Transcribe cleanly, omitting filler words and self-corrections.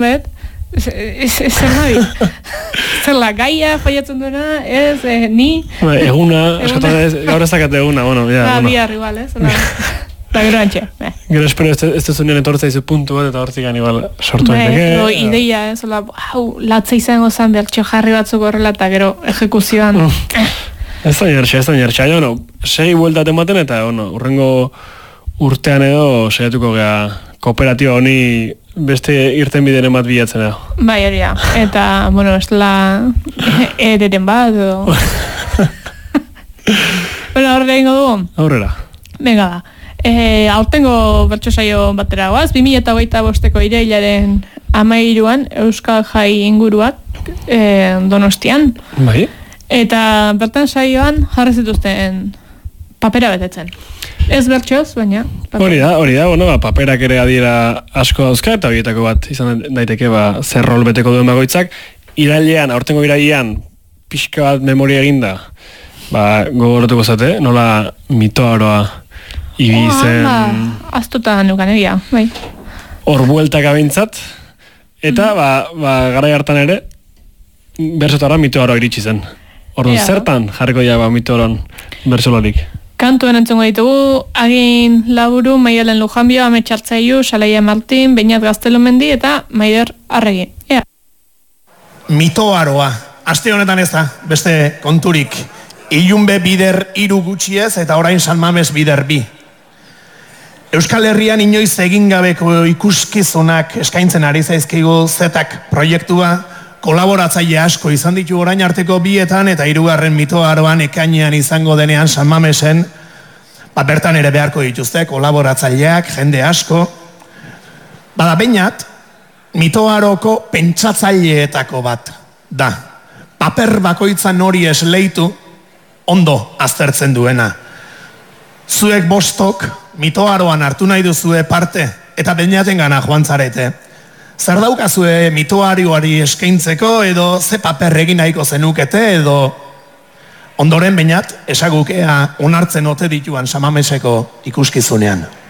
zer nahi? Zerla, gaia faiatzen duena, ez, ni... Eguna, gaur ez dakate eguna, bueno, ja. Bihar igual, ez? Da gero antxe. Gero espero ez duzunean etortza izu puntu bat, eta hortzik igual sortu daiteke. Ideia, ez, latza izango zen bertxo jarri batzuk horrela, eta gero ejekuzioan. Ez da niertxa, segi bueltat ematen, eta, urrengo urtean edo saiatuko gea kooperatiba honi beste irten bideren bat bilatzen da. Bai, hori da. Eta, ez la ereren bat, edo... Horre ingo dugu? Aurrera. Venga da. Aurtengo bertso saio batera goaz, 2025ko irailaren 13an Euskal Jai inguruak Donostian. Bai. Eta bertan saioan jarri zituzten papera betetzen. Ez bertsoz, baina... Hori da, paperak ere adiera asko dauzka, eta horietako bat izan daiteke zer rol beteko duen bagoitzak. Irailean, aurtengo irailean, pixka bat memoria eginda, gogoratuko zate, nola mitoaroa ibizen... Aztuta nukan egia, bai. Hor bueltak abintzat, eta garai hartan ere, bersotara mitoaroa iritsi zen. Orduan, zertan jarriko ja mitoaroan bersolarik? Kantuen entzungo ditugu, Agin Laburu, Maialen Lujanbio, Ame Txartzaiu, Salaia Martin, Beñat Gaztelumendi eta Maider Arregi. Mitoaroa. Aste honetan ez da, beste konturik. Ilunbe bider 3 gutxiez eta orain San Mames bider 2. Euskal Herrian inoiz egin gabeko ikuskizunak eskaintzen ari zaizkigu zetak proiektua, kolaboratzaile asko izan ditu orain arteko 2etan eta 3. mitoaroan ekainean izango denean San Mamesen, bertan ere beharko dituzte kolaboratzaileak, jende asko. Bada Beñat, mitoaroko pentsatzaileetako bat da. Paper bakoitzan hori esleitu, ondo aztertzen duena. Zuek bostok mitoaroan hartu nahi duzue parte eta Beñaten gana joan zarete. Zer daukazue mitoarioari eskaintzeko edo ze paper egin nahiko zenukete edo ondoren Beñat esagukea onartzen ote dituan Samameseko ikuskizunean.